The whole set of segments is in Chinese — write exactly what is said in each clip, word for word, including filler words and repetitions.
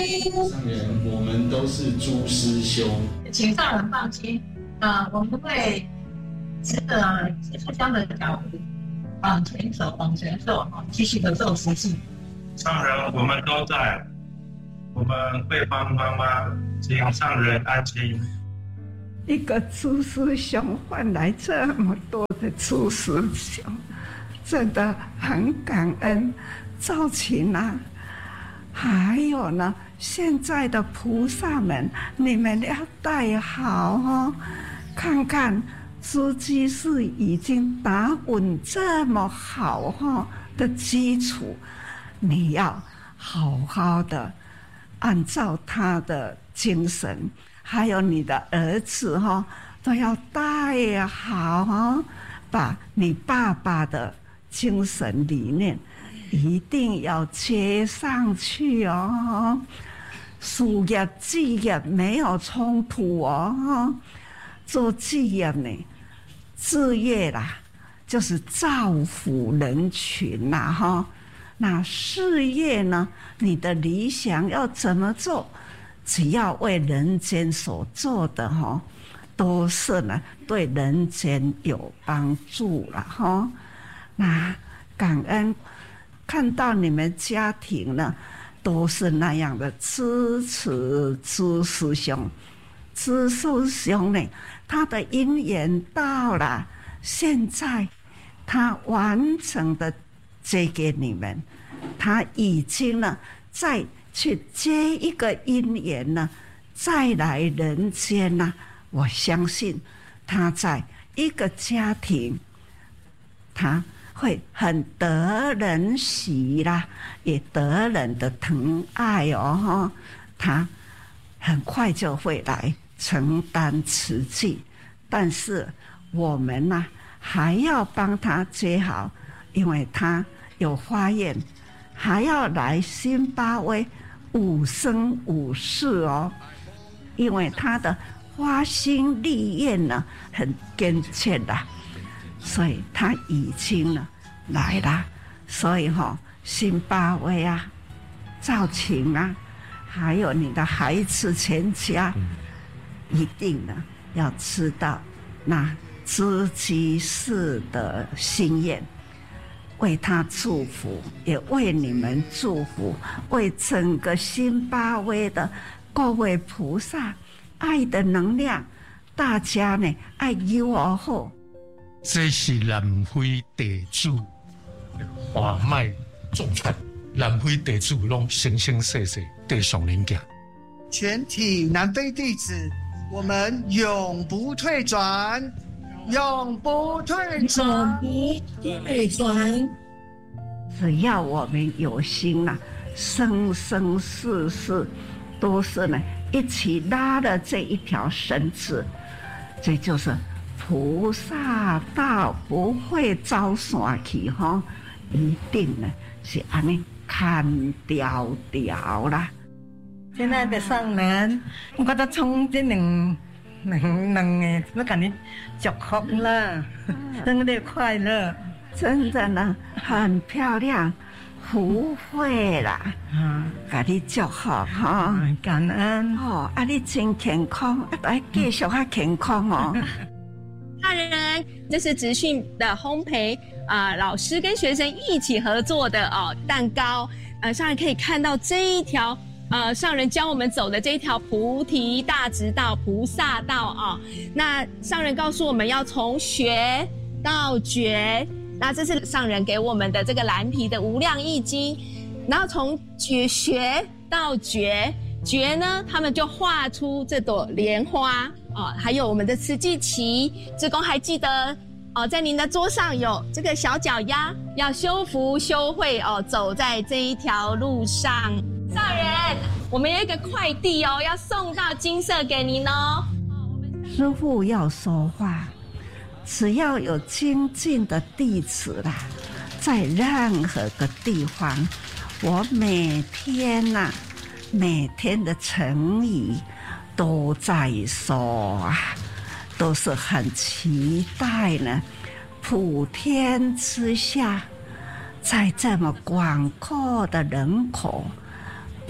上人，我们都是诸师兄， 请上人放心，呃，我们会这个互相的脚步，往前走，往前走，继续的做实际。 上人，我们都在，我们会帮妈妈，请上人安心。 一个诸师兄换来这么多的诸师兄，真的很感恩。赵琴啊，还有呢，现在的菩萨们，你们要带好哦。看看诸居士已经打稳这么好哈的基础，你要好好的按照他的精神。还有你的儿子哈，都要带好哈，把你爸爸的精神理念一定要接上去哦。事业职业没有冲突哦，做职业呢，事业啦，就是造福人群啦哈。那事业呢，你的理想要怎么做？只要为人间所做的哈，都是呢对人间有帮助了哈。那感恩看到你们家庭呢，都是那样的支持诸师兄。诸师兄呢，他的因缘到了，现在他完整的接给你们，他已经呢在。去接一个因缘呢，再来人间呢，我相信他在一个家庭，他会很得人喜啦，也得人的疼爱哦，他很快就会来承担慈济，但是我们呢、啊、还要帮他接好，因为他有发愿，还要来辛巴威。五生五世哦，因为他的发心立愿呢很坚决啦，所以他已经呢来了。所以哈、哦，辛巴威啊、赵琴啊，还有你的孩子全家，一定呢要知道那知居士的心愿。为他祝福，也为你们祝福，为整个辛巴威的各位菩萨爱的能量，大家呢爱有而好。 这是南非地主华脉众传，南非地主拢生生世世地上人行。 全体南非弟子，我们永不退转。永不退转， 永不退转。 只要我们有心啊，生生世世都是呢一起拉了这一条绳子，这就是菩萨道，不会走散去哈，一定呢是安尼看条条啦。 亲爱的上人，我觉得从这两。能能诶，我感觉祝福了，生日快乐！ 真的呢，很漂亮，福慧啦，啊，给你祝福哈， 感恩哦，啊，你真健康，啊，来继续较健康哦。 大人，这是职训的烘焙啊、呃，老师跟学生一起合作的哦蛋糕，呃，上人可以看到这一条。呃，上人教我们走的这一条菩提大直道、菩萨道啊、哦，那上人告诉我们要从学到觉，那这是上人给我们的这个蓝皮的无量易经，然后从觉学到觉，觉呢，他们就画出这朵莲花啊、哦，还有我们的慈济旗。志工还记得哦，在您的桌上有这个小脚丫，要修福修慧哦，走在这一条路上。上人，我们有一个快递哦，要送到金色给您哦。 师父要说话，只要有精进的弟子啦，在任何个地方，我每天呐、啊，每天的成语都在说啊，都是很期待呢。普天之下，在这么广阔的人口。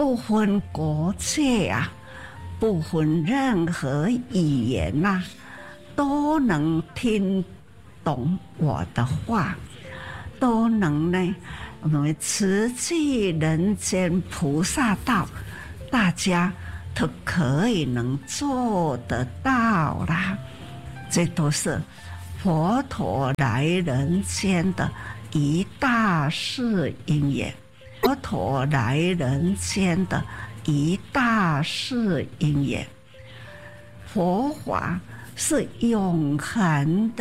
不分国界啊，不分任何语言呐、啊，都能听懂我的话，都能呢，我们慈济人间菩萨道，大家都可以能做得到啦。这都是佛陀来人间的一大事因缘，佛陀来人间的一大事因缘，佛法是永恒的。